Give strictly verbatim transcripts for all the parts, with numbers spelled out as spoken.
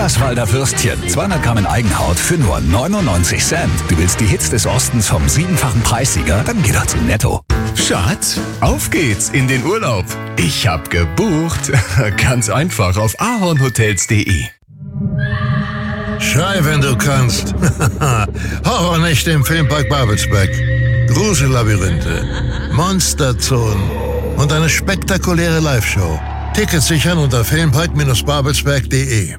Das Walder Würstchen. zweihundert Gramm in Eigenhaut für nur neunundneunzig Cent. Du willst die Hits des Ostens vom siebenfachen Preissieger? Dann geh doch zu Netto. Schatz, auf geht's in den Urlaub. Ich hab gebucht. Ganz einfach auf ahornhotels punkt de. Schrei, wenn du kannst. Horrornächte im Filmpark Babelsberg. Grusellabyrinthe, Monsterzonen und eine spektakuläre Live-Show. Tickets sichern unter filmpark babelsberg punkt de.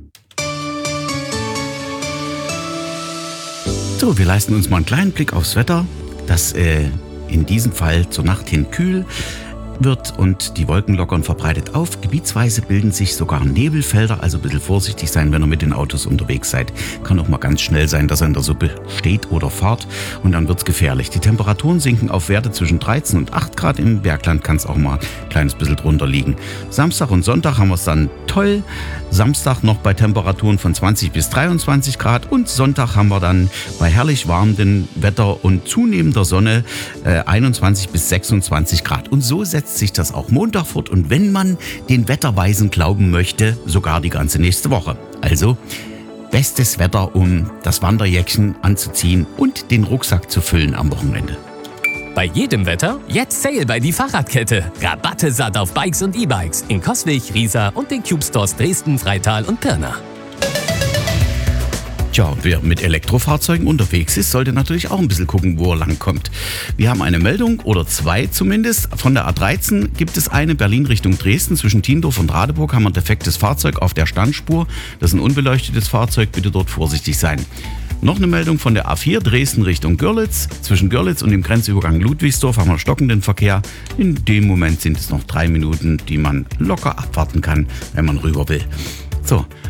So, wir leisten uns mal einen kleinen Blick aufs Wetter, das äh, in diesem Fall zur Nacht hin kühl wird und die Wolken lockern verbreitet auf. Gebietsweise bilden sich sogar Nebelfelder, also ein bisschen vorsichtig sein, wenn ihr mit den Autos unterwegs seid. Kann auch mal ganz schnell sein, dass ihr in der Suppe steht oder fahrt und dann wird's gefährlich. Die Temperaturen sinken auf Werte zwischen dreizehn und acht Grad. Im Bergland kann es auch mal ein kleines bisschen drunter liegen. Samstag und Sonntag haben wir es dann toll. Samstag noch bei Temperaturen von zwanzig bis dreiundzwanzig Grad und Sonntag haben wir dann bei herrlich warmem Wetter und zunehmender Sonne äh, einundzwanzig bis sechsundzwanzig Grad. Und so setzt sich das auch Montag fort und wenn man den Wetterweisen glauben möchte, sogar die ganze nächste Woche. Also bestes Wetter, um das Wanderjäckchen anzuziehen und den Rucksack zu füllen am Wochenende. Bei jedem Wetter jetzt Sale bei die Fahrradkette. Rabatte satt auf Bikes und E-Bikes in Coswig, Riesa und den Cube Stores Dresden, Freital und Pirna. Tja, wer mit Elektrofahrzeugen unterwegs ist, sollte natürlich auch ein bisschen gucken, wo er langkommt. Wir haben eine Meldung, oder zwei zumindest. Von der A dreizehn gibt es eine Berlin Richtung Dresden. Zwischen Tiendorf und Radeburg haben wir ein defektes Fahrzeug auf der Standspur. Das ist ein unbeleuchtetes Fahrzeug, bitte dort vorsichtig sein. Noch eine Meldung von der A vier Dresden Richtung Görlitz. Zwischen Görlitz und dem Grenzübergang Ludwigsdorf haben wir stockenden Verkehr. In dem Moment sind es noch drei Minuten, die man locker abwarten kann, wenn man rüber will. So.